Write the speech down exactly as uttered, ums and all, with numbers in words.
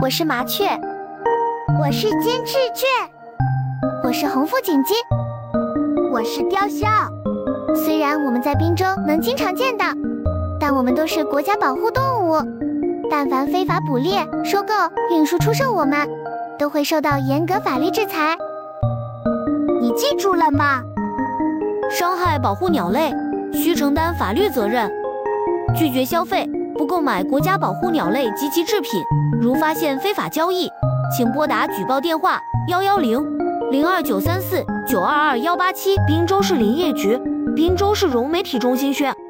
我是麻雀， 我是金翅雀， 我是红腹锦鸡， 我是雕鸮。 虽然我们在滨州能经常见到，但我们都是国家保护动物。但凡非法捕猎、收购、运输、出售我们，都会受到严格法律制裁。 你记住了吗？ 伤害保护鸟类，需承担法律责任。拒绝消费，不购买国家保护鸟类及其制品。如发现非法交易，请拨打举报电话幺幺零零二九三四九二二幺八七，滨州市林业局，滨州市融媒体中心宣。